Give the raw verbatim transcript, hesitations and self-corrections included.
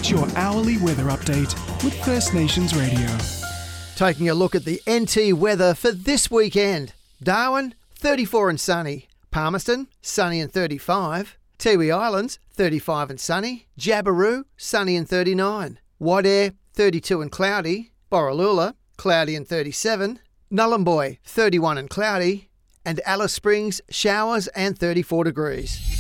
Get your hourly weather update with First Nations Radio. Taking a look at the N T weather for this weekend. Darwin, thirty-four and sunny. Palmerston, sunny and thirty-five. Tiwi Islands, thirty-five and sunny. Jabiru, sunny and thirty-nine. Wadair, thirty-two and cloudy. Borroloola, cloudy and thirty-seven. Nullumboy, thirty-one and cloudy. And Alice Springs, showers and thirty-four degrees.